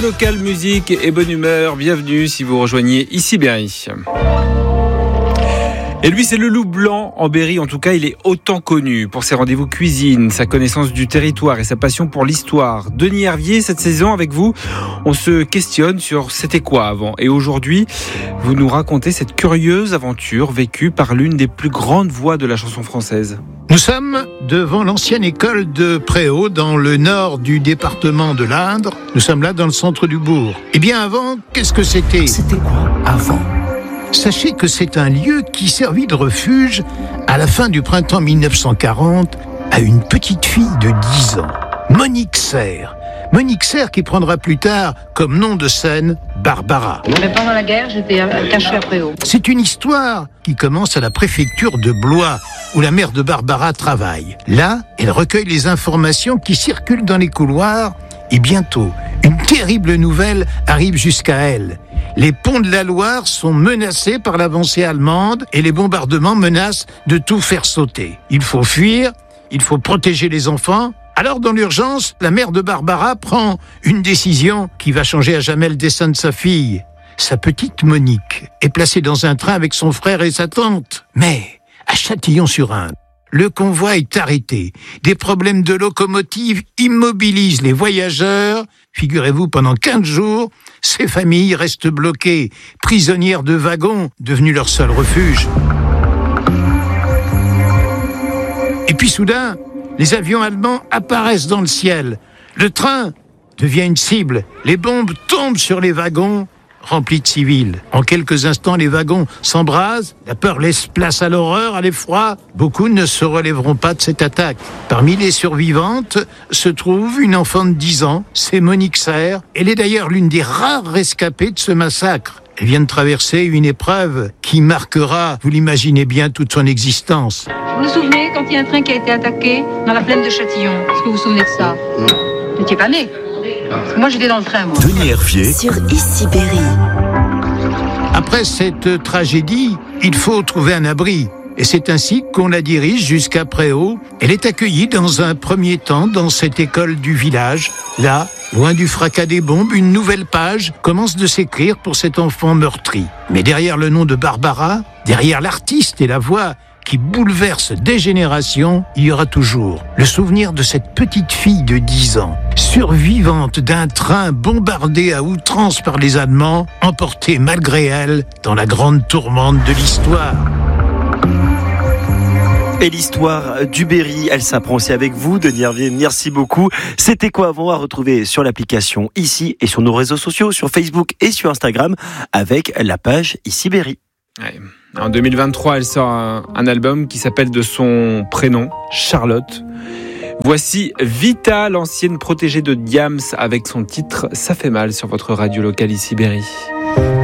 Local musique et bonne humeur, bienvenue si vous rejoignez ici Berry. Et lui, c'est le loup blanc en Berry. En tout cas, il est autant connu pour ses rendez-vous cuisine, sa connaissance du territoire et sa passion pour l'histoire. Denis Hervier, cette saison, avec vous, on se questionne sur c'était quoi avant. Et aujourd'hui, vous nous racontez cette curieuse aventure vécue par l'une des plus grandes voix de la chanson française. Nous sommes devant l'ancienne école de Préau, dans le nord du département de l'Indre. Nous sommes là dans le centre du bourg. Eh bien avant, qu'est-ce que c'était ? C'était quoi avant ? Sachez que c'est un lieu qui servit de refuge à la fin du printemps 1940 à une petite fille de 10 ans, Monique Serre. Monique Serre qui prendra plus tard comme nom de scène Barbara. Mais pendant la guerre, j'étais cachée à Préau. C'est une histoire qui commence à la préfecture de Blois, où la mère de Barbara travaille. Là, elle recueille les informations qui circulent dans les couloirs et bientôt, une terrible nouvelle arrive jusqu'à elle. Les ponts de la Loire sont menacés par l'avancée allemande et les bombardements menacent de tout faire sauter. Il faut fuir, il faut protéger les enfants. Alors, dans l'urgence, la mère de Barbara prend une décision qui va changer à jamais le destin de sa fille. Sa petite Monique est placée dans un train avec son frère et sa tante. Mais, à Châtillon-sur-Indre, le convoi est arrêté. Des problèmes de locomotive immobilisent les voyageurs. Figurez-vous, pendant 15 jours, ces familles restent bloquées, prisonnières de wagons, devenus leur seul refuge. Et puis soudain, les avions allemands apparaissent dans le ciel. Le train devient une cible. Les bombes tombent sur les wagons remplis de civils. En quelques instants, les wagons s'embrasent. La peur laisse place à l'horreur, à l'effroi. Beaucoup ne se relèveront pas de cette attaque. Parmi les survivantes se trouve une enfant de 10 ans. C'est Monique Serre. Elle est d'ailleurs l'une des rares rescapées de ce massacre. Elle vient de traverser une épreuve qui marquera, vous l'imaginez bien, toute son existence. Vous vous souvenez quand il y a un train qui a été attaqué dans la plaine de Châtillon ? Est-ce que vous vous souvenez de ça ? Vous n'étiez pas né ? Parce que moi j'étais dans le train, moi. Denis Hervier sur Ici Berry. Après cette tragédie, il faut trouver un abri. Et c'est ainsi qu'on la dirige jusqu'à Préau. Elle est accueillie dans un premier temps dans cette école du village. Là, loin du fracas des bombes, une nouvelle page commence de s'écrire pour cet enfant meurtri. Mais derrière le nom de Barbara, derrière l'artiste et la voix qui bouleverse des générations, il y aura toujours le souvenir de cette petite fille de 10 ans, survivante d'un train bombardé à outrance par les Allemands, emportée malgré elle dans la grande tourmente de l'histoire. Et l'histoire du Berry, elle s'apprend aussi avec vous, Denis Hervier. Merci beaucoup. C'était quoi avant à retrouver sur l'application Ici et sur nos réseaux sociaux, sur Facebook et sur Instagram, avec la page Ici Berry. Ouais. En 2023, elle sort un album qui s'appelle de son prénom, Charlotte. Voici Vita, l'ancienne protégée de Diams, avec son titre « Ça fait mal » sur votre radio locale Ici Berry.